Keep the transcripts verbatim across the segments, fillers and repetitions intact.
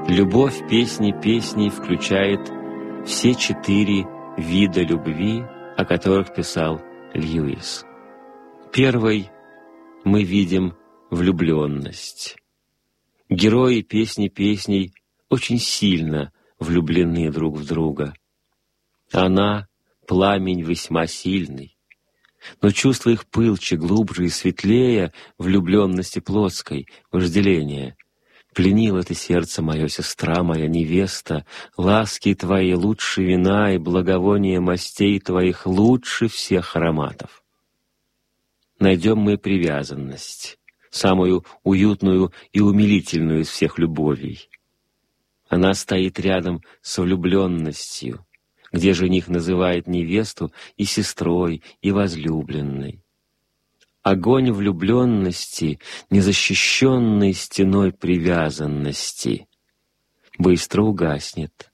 Любовь песни песней включает все четыре вида любви, о которых писал Льюис. Первый мы видим влюбленность. Герои песни песней очень сильно влюблены друг в друга. Она — пламень весьма сильный, но чувства их пылче, глубже и светлее влюбленности плотской, вожделения. Пленила ты сердце мое, сестра моя, невеста, ласки твои лучше вина и благовоние мастей твоих лучше всех ароматов. Найдем мы привязанность, самую уютную и умилительную из всех любовей. Она стоит рядом с влюбленностью, где жених называет невесту и сестрой, и возлюбленной. Огонь влюбленности, незащищенный стеной привязанности, быстро угаснет.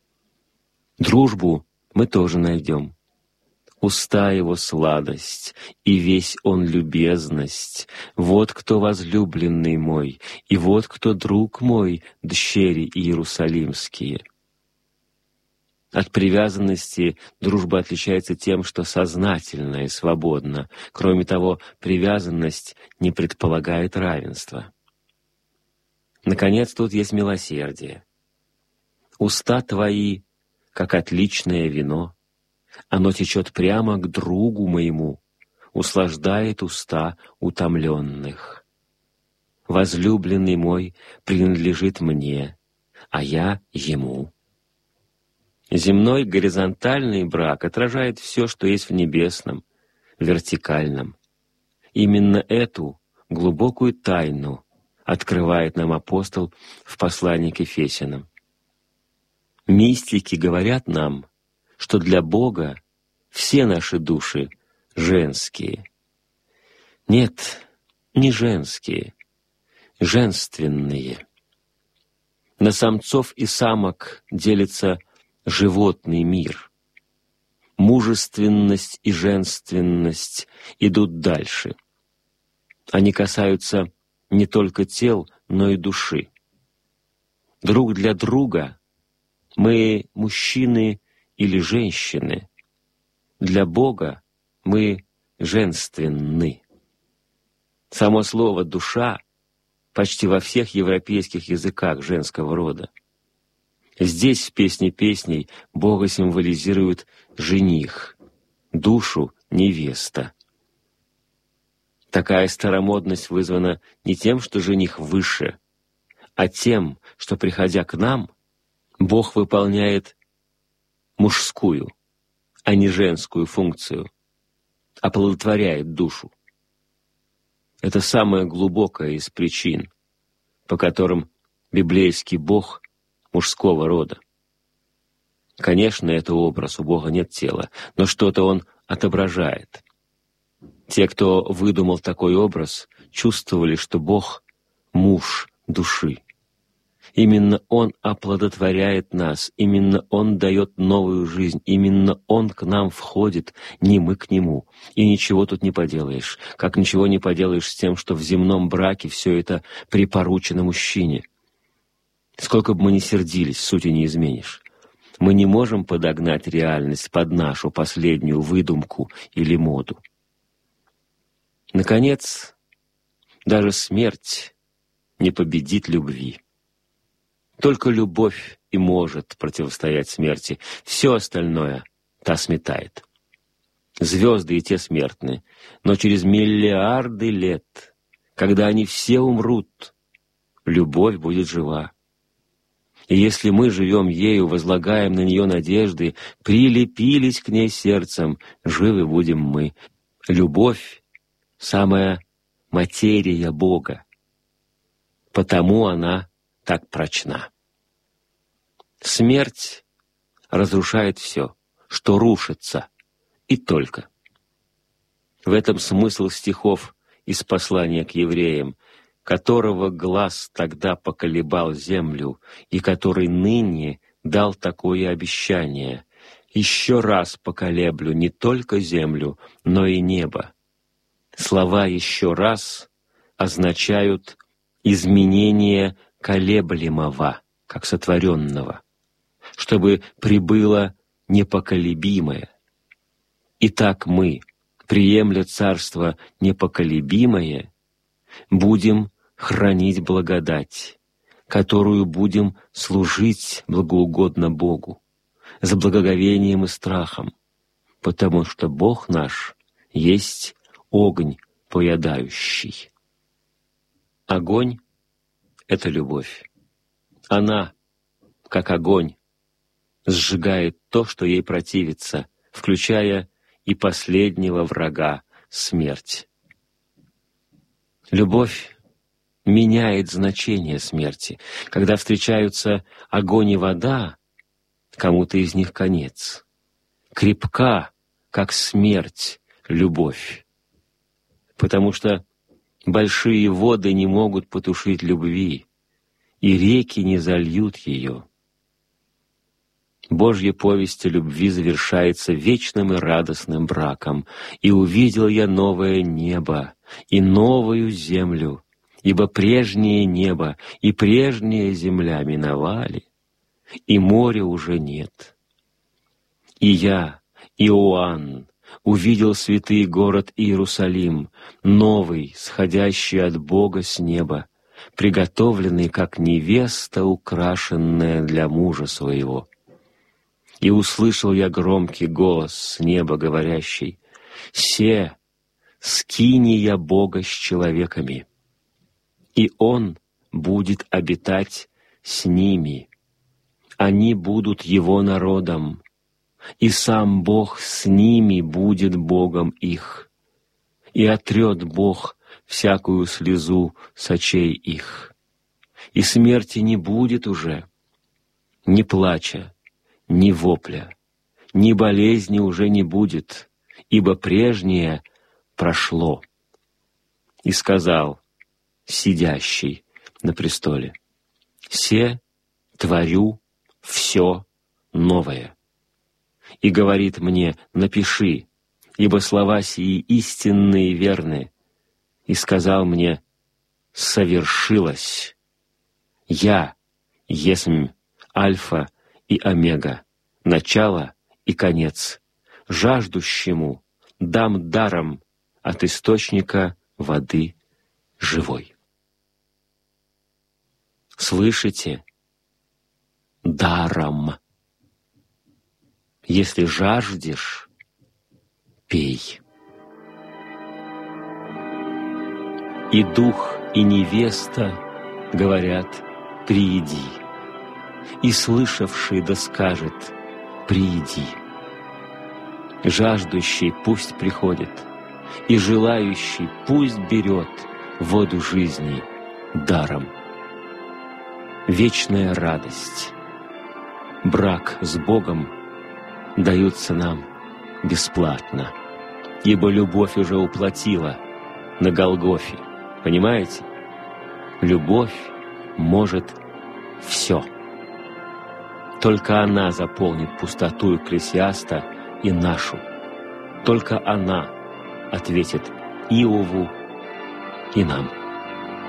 Дружбу мы тоже найдем. Уста его сладость, и весь он любезность. Вот кто возлюбленный мой, и вот кто друг мой, дщери иерусалимские. От привязанности дружба отличается тем, что сознательна и свободна. Кроме того, привязанность не предполагает равенства. Наконец, тут есть милосердие. Уста твои, как отличное вино, оно течет прямо к другу моему, услаждает уста утомленных. Возлюбленный мой принадлежит мне, а я ему. Земной горизонтальный брак отражает все, что есть в небесном, вертикальном. Именно эту глубокую тайну открывает нам апостол в послании к Ефесянам. Мистики говорят нам, что для Бога все наши души женские. Нет, не женские, женственные. На самцов и самок делится животный мир. Мужественность и женственность идут дальше. Они касаются не только тел, но и души. Друг для друга мы мужчины или женщины. Для Бога мы женственны. Само слово «душа» почти во всех европейских языках женского рода. Здесь, в «Песне песней», Бога символизирует жених, душу — невеста. Такая старомодность вызвана не тем, что жених выше, а тем, что, приходя к нам, Бог выполняет мужскую, а не женскую функцию, оплодотворяет душу. Это самая глубокая из причин, по которым библейский Бог мужского рода. Конечно, это образ, у Бога нет тела, но что-то Он отображает. Те, кто выдумал такой образ, чувствовали, что Бог — муж души. Именно Он оплодотворяет нас, именно Он дает новую жизнь, именно Он к нам входит, не мы к Нему. И ничего тут не поделаешь, как ничего не поделаешь с тем, что в земном браке все это припоручено мужчине. Сколько бы мы ни сердились, сути не изменишь. Мы не можем подогнать реальность под нашу последнюю выдумку или моду. Наконец, даже смерть не победит любви. Только любовь и может противостоять смерти. Все остальное та сметает. Звезды и те смертны, но через миллиарды лет, когда они все умрут, любовь будет жива. И если мы живем ею, возлагаем на нее надежды, прилепились к ней сердцем, живы будем мы. Любовь — самая материя Бога, потому она так прочна. Смерть разрушает все, что рушится, и только. В этом смысл стихов из послания к евреям, которого глаз тогда поколебал землю, и который ныне дал такое обещание: «Еще раз поколеблю не только землю, но и небо». Слова «еще раз» означают изменение колеблемого, как сотворенного, чтобы прибыло непоколебимое. Итак мы, приемля царство непоколебимое, будем хранить благодать, которую будем служить благоугодно Богу, с благоговением и страхом, потому что Бог наш есть огонь поедающий. Огонь — это любовь. Она, как огонь, сжигает то, что ей противится, включая и последнего врага — смерть. Любовь меняет значение смерти. Когда встречаются огонь и вода, кому-то из них конец. Крепка, как смерть, любовь. Потому что большие воды не могут потушить любви, и реки не зальют ее. Божья повесть о любви завершается вечным и радостным браком. «И увидел я новое небо и новую землю, ибо прежнее небо и прежняя земля миновали, и моря уже нет. И я, Иоанн, увидел святый город Иерусалим, новый, сходящий от Бога с неба, приготовленный, как невеста, украшенная для мужа своего. И услышал я громкий голос с неба, говорящий: «Се, скиния Бога с человеками, и Он будет обитать с ними. Они будут Его народом, и сам Бог с ними будет Богом их, и отрет Бог всякую слезу с очей их. И смерти не будет уже, ни плача, ни вопля, ни болезни уже не будет, ибо прежнее прошло». И сказал сидящий на престоле: «Се творю все новое». И говорит мне: «Напиши, ибо слова сии истинные и верны». И сказал мне: «Совершилось. Я есмь Альфа и Омега, начало и конец. Жаждущему дам даром от источника воды живой». Слышите? Даром. Если жаждешь, пей. И дух, и невеста говорят: «Прииди». И слышавший да скажет: «Прииди». Жаждущий пусть приходит, и желающий пусть берет воду жизни даром. Вечная радость, брак с Богом даются нам бесплатно, ибо любовь уже уплатила на Голгофе. Понимаете? Любовь может все. Только она заполнит пустоту Экклесиаста и нашу. Только она ответит Иову и нам.